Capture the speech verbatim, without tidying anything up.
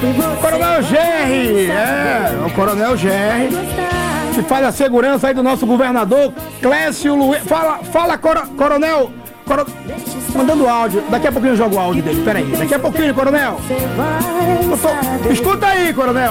Coronel Gerry, é, o Coronel Gerry, que faz a segurança aí do nosso governador, Clécio Luiz. Fala, fala, coro, Coronel. Coro... Mandando áudio. Daqui a pouquinho eu jogo o áudio dele. Pera aí. Daqui a pouquinho, Coronel. Tô... Escuta aí, Coronel.